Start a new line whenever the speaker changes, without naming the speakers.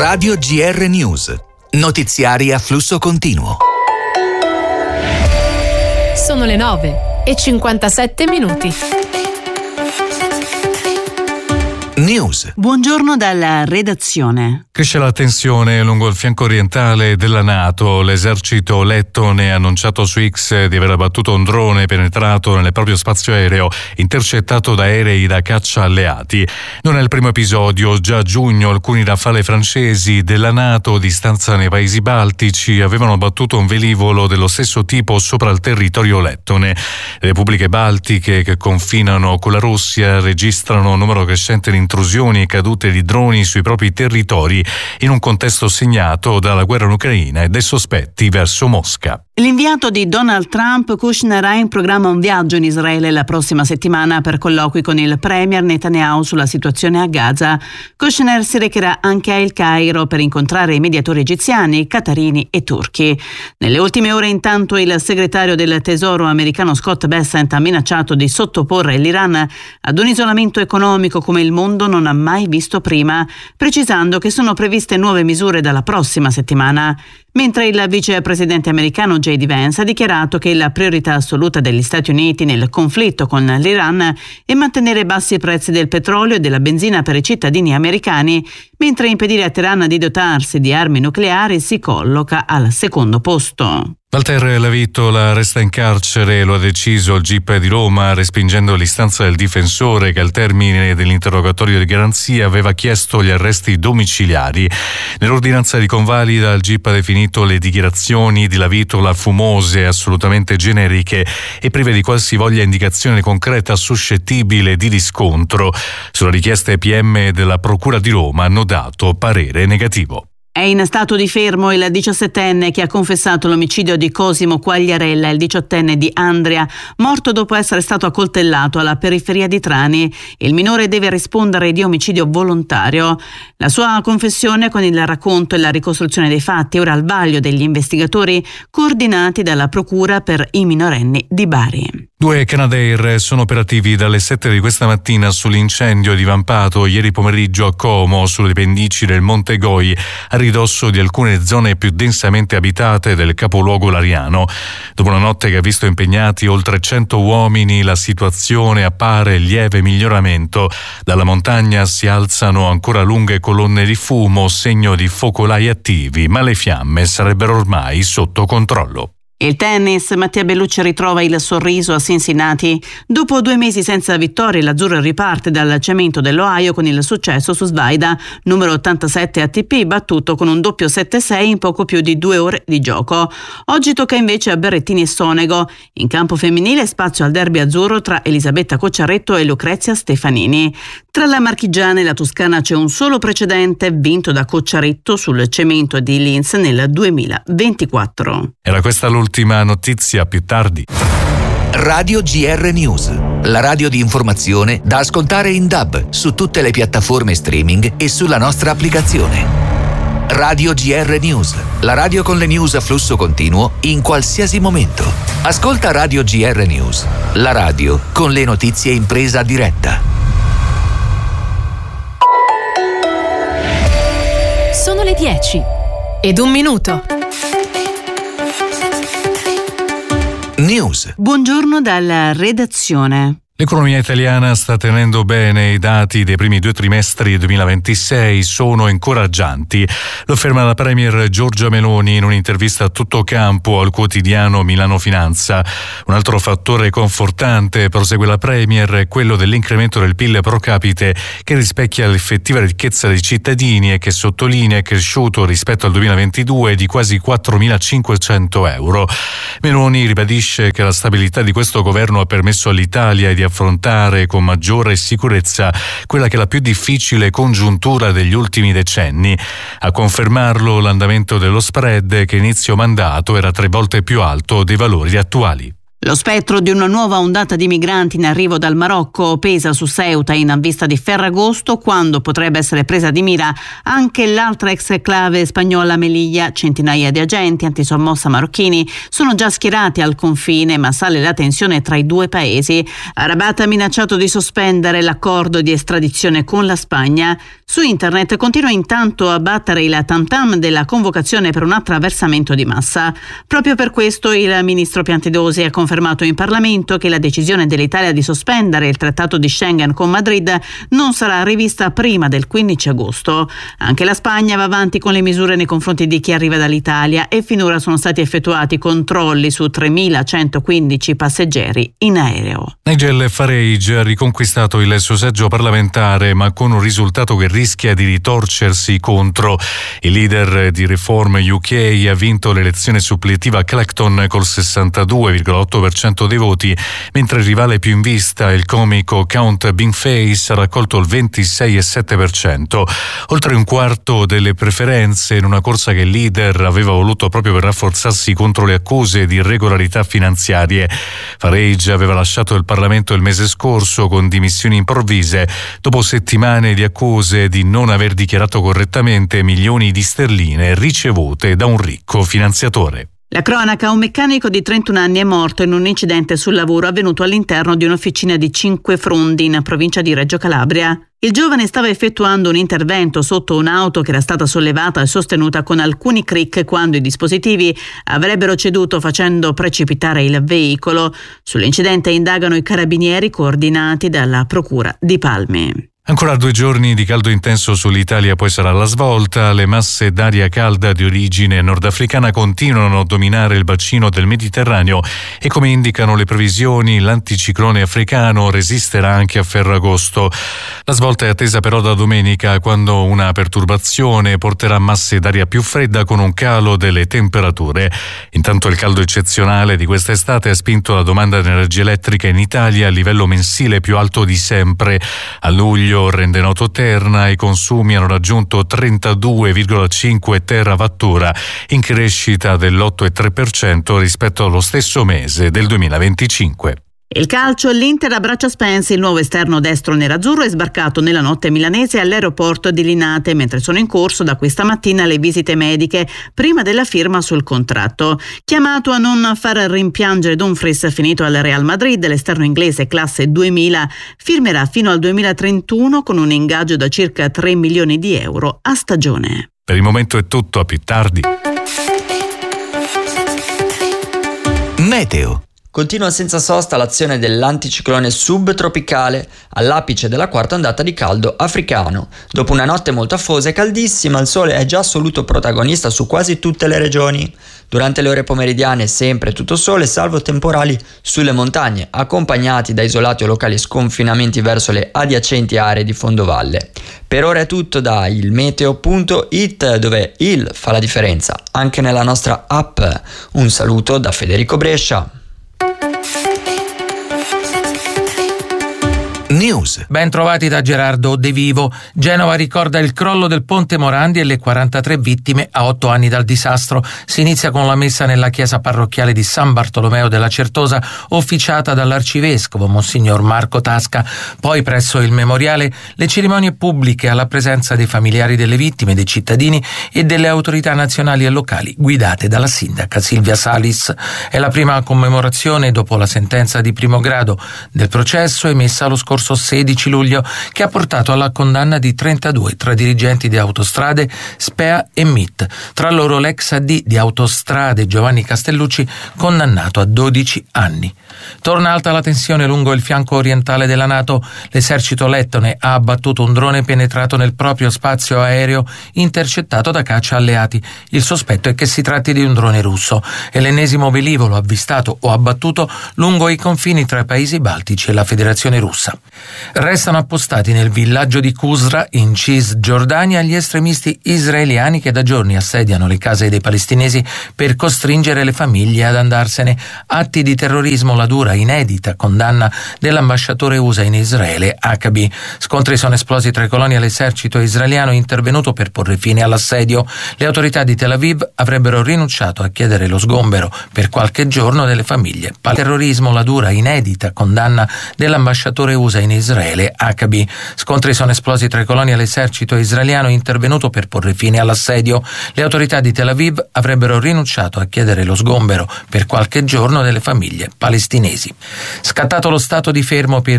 Radio GR News. Notiziari a flusso continuo.
Sono le 9:57.
News.
Buongiorno dalla redazione.
Cresce la tensione lungo il fianco orientale della NATO. L'esercito lettone ha annunciato su X di aver abbattuto un drone penetrato nel proprio spazio aereo, intercettato da aerei da caccia alleati. Non è il primo episodio. Già a giugno alcuni Rafale francesi della NATO di stanza nei paesi baltici avevano abbattuto un velivolo dello stesso tipo sopra il territorio lettone. Le repubbliche baltiche che confinano con la Russia registrano un numero crescente di intrusioni e cadute di droni sui propri territori in un contesto segnato dalla guerra in Ucraina e dai sospetti verso Mosca.
L'inviato di Donald Trump, Kushner, ha in programma un viaggio in Israele la prossima settimana per colloqui con il premier Netanyahu sulla situazione a Gaza. Kushner si recherà anche a El Cairo per incontrare i mediatori egiziani, qatarini e turchi. Nelle ultime ore, intanto, il segretario del Tesoro americano Scott Bessent ha minacciato di sottoporre l'Iran ad un isolamento economico come il mondo non ha mai visto prima, precisando che sono previste nuove misure dalla prossima settimana. Mentre il vicepresidente americano J.D. Vance ha dichiarato che la priorità assoluta degli Stati Uniti nel conflitto con l'Iran è mantenere bassi i prezzi del petrolio e della benzina per i cittadini americani, mentre impedire a Teheran di dotarsi di armi nucleari si colloca al secondo posto.
Walter Lavitola resta in carcere, lo ha deciso il GIP di Roma, respingendo l'istanza del difensore che al termine dell'interrogatorio di garanzia aveva chiesto gli arresti domiciliari. Nell'ordinanza di convalida il GIP ha definito le dichiarazioni di Lavitola fumose, assolutamente generiche e prive di qualsivoglia indicazione concreta suscettibile di riscontro. Sulla richiesta ai PM della Procura di Roma hanno dato parere negativo.
È in stato di fermo il 17enne che ha confessato l'omicidio di Cosimo Quagliarella, il 18enne di Andria, morto dopo essere stato accoltellato alla periferia di Trani. Il minore deve rispondere di omicidio volontario. La sua confessione, con il racconto e la ricostruzione dei fatti, è ora al vaglio degli investigatori coordinati dalla Procura per i minorenni di Bari.
2 Canadair sono operativi dalle 7 di questa mattina sull'incendio divampato ieri pomeriggio a Como, sulle pendici del Monte Goi, a ridosso di alcune zone più densamente abitate del capoluogo lariano. Dopo una notte che ha visto impegnati oltre 100 uomini, la situazione appare lieve miglioramento. Dalla montagna si alzano ancora lunghe colonne di fumo, segno di focolai attivi, ma le fiamme sarebbero ormai sotto controllo.
Il tennis, Mattia Bellucci ritrova il sorriso a Cincinnati. Dopo 2 mesi senza vittorie, l'azzurro riparte dal cemento dell'Ohio con il successo su Svajda, numero 87 ATP, battuto con un doppio 7-6 in poco più di 2 ore di gioco. Oggi tocca invece a Berrettini e Sonego. In campo femminile spazio al derby azzurro tra Elisabetta Cocciaretto e Lucrezia Stefanini. Tra la marchigiana e la toscana c'è un solo precedente, vinto da Cocciaretto sul cemento di Linz nel 2024.
Era questa l'ultima notizia, più tardi.
Radio GR News, la radio di informazione da ascoltare in DAB su tutte le piattaforme streaming e sulla nostra applicazione. Radio GR News, la radio con le news a flusso continuo in qualsiasi momento. Ascolta Radio GR News, la radio con le notizie in presa diretta.
Sono le 10:01.
News.
Buongiorno dalla redazione.
L'economia italiana sta tenendo bene, i dati dei primi 2 trimestri 2026 sono incoraggianti. Lo afferma la premier Giorgia Meloni in un'intervista a tutto campo al quotidiano Milano Finanza. Un altro fattore confortante, prosegue la premier, è quello dell'incremento del PIL pro capite che rispecchia l'effettiva ricchezza dei cittadini e che sottolinea è cresciuto rispetto al 2022 di quasi 4.500 euro. Meloni ribadisce che la stabilità di questo governo ha permesso all'Italia di affrontare con maggiore sicurezza quella che è la più difficile congiuntura degli ultimi decenni. A confermarlo l'andamento dello spread che inizio mandato era 3 volte più alto dei valori attuali.
Lo spettro di una nuova ondata di migranti in arrivo dal Marocco pesa su Ceuta in vista di Ferragosto, quando potrebbe essere presa di mira anche l'altra exclave spagnola Melilla. Centinaia di agenti antisommossa marocchini sono già schierati al confine, ma sale la tensione tra i due paesi. Rabat ha minacciato di sospendere l'accordo di estradizione con la Spagna. Su internet continua intanto a battere il tam-tam della convocazione per un attraversamento di massa. Proprio per questo il ministro Piantedosi ha confermato in Parlamento che la decisione dell'Italia di sospendere il trattato di Schengen con Madrid non sarà rivista prima del 15 agosto. Anche la Spagna va avanti con le misure nei confronti di chi arriva dall'Italia e finora sono stati effettuati controlli su 3.115 passeggeri in aereo.
Nigel Farage ha riconquistato il suo seggio parlamentare, ma con un risultato che rischia di ritorcersi contro. Il leader di Reform UK ha vinto l'elezione suppletiva a Clacton col 62,8% dei voti, mentre il rivale più in vista, il comico Count Bingface, ha raccolto il 26,7%, oltre un quarto delle preferenze in una corsa che il leader aveva voluto proprio per rafforzarsi contro le accuse di irregolarità finanziarie. Farage aveva lasciato il Parlamento il mese scorso con dimissioni improvvise, dopo settimane di accuse di non aver dichiarato correttamente milioni di sterline ricevute da un ricco finanziatore.
La cronaca: un meccanico di 31 anni è morto in un incidente sul lavoro avvenuto all'interno di un'officina di Cinquefrondi in provincia di Reggio Calabria. Il giovane stava effettuando un intervento sotto un'auto che era stata sollevata e sostenuta con alcuni crick quando i dispositivi avrebbero ceduto, facendo precipitare il veicolo. Sull'incidente indagano i carabinieri coordinati dalla Procura di Palmi.
Ancora 2 giorni di caldo intenso sull'Italia, poi sarà la svolta. Le masse d'aria calda di origine nordafricana continuano a dominare il bacino del Mediterraneo e, come indicano le previsioni, l'anticiclone africano resisterà anche a Ferragosto. La svolta è attesa però da domenica, quando una perturbazione porterà masse d'aria più fredda con un calo delle temperature. Intanto il caldo eccezionale di quest'estate ha spinto la domanda di energia elettrica in Italia a livello mensile più alto di sempre. A luglio, rende noto Terna, i consumi hanno raggiunto 32,5 terawattora, in crescita dell'8,3% rispetto allo stesso mese del 2025.
Il calcio: l'Inter abbraccia Spence. Il nuovo esterno destro nerazzurro è sbarcato nella notte milanese all'aeroporto di Linate, mentre sono in corso da questa mattina le visite mediche prima della firma sul contratto. Chiamato a non far rimpiangere Dumfries, finito al Real Madrid, l'esterno inglese classe 2000 firmerà fino al 2031 con un ingaggio da circa 3 milioni di euro a stagione.
Per il momento è tutto, a più tardi.
Meteo.
Continua senza sosta l'azione dell'anticiclone subtropicale all'apice della quarta ondata di caldo africano. Dopo una notte molto afosa e caldissima, il sole è già assoluto protagonista su quasi tutte le regioni. Durante le ore pomeridiane sempre tutto sole, salvo temporali sulle montagne, accompagnati da isolati o locali sconfinamenti verso le adiacenti aree di fondovalle. Per ora è tutto da ilmeteo.it, dove il fa la differenza anche nella nostra app. Un saluto da Federico Brescia.
News.
Ben trovati da Gerardo De Vivo. Genova ricorda il crollo del ponte Morandi e le 43 vittime a 8 anni dal disastro. Si inizia con la messa nella chiesa parrocchiale di San Bartolomeo della Certosa, officiata dall'arcivescovo Monsignor Marco Tasca. Poi, presso il memoriale, le cerimonie pubbliche alla presenza dei familiari delle vittime, dei cittadini e delle autorità nazionali e locali, guidate dalla sindaca Silvia Salis. È la prima commemorazione dopo la sentenza di primo grado del processo emessa lo scorso 16 luglio, che ha portato alla condanna di 32 tra dirigenti di Autostrade, SPEA e MIT. Tra loro l'ex AD di Autostrade Giovanni Castellucci, condannato a 12 anni. Torna alta la tensione lungo il fianco orientale della NATO. L'esercito lettone ha abbattuto un drone penetrato nel proprio spazio aereo intercettato da caccia alleati. Il sospetto è che si tratti di un drone russo. È l'ennesimo velivolo avvistato o abbattuto lungo i confini tra i paesi baltici e la Federazione Russa. Restano appostati nel villaggio di Qusra, in Cisgiordania, gli estremisti israeliani che da giorni assediano le case dei palestinesi per costringere le famiglie ad andarsene. Atti di terrorismo, la dura, inedita condanna dell'ambasciatore USA in Israele, Huckabee. Scontri sono esplosi tra i coloni e l'esercito israeliano intervenuto per porre fine all'assedio. Le autorità di Tel Aviv avrebbero rinunciato a chiedere lo sgombero per qualche giorno delle famiglie. Terrorismo, la dura, inedita condanna dell'ambasciatore USA in Israele, Huckabee. Scontri sono esplosi tra i coloni e l'esercito israeliano intervenuto per porre fine all'assedio. Le autorità di Tel Aviv avrebbero rinunciato a chiedere lo sgombero per qualche giorno delle famiglie palestinesi. Scattato lo stato di fermo per